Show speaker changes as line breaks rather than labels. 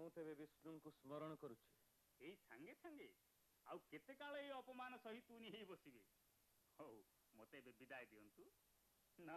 ମୁଁ ତେବେ ବିଷ୍ଣୁଙ୍କୁ ସ୍ମରଣ କରୁଛି।
ଏଇ ସାଙ୍ଗେ ସାଙ୍ଗେ ଆଉ କେତେ କାଳ ଏଇ ଅପମାନ ସହି ତୁନି ହେଇ ବସିବେ? ହଉ ମତେ ଏବେ ବିଦାୟ ଦିଅନ୍ତୁ।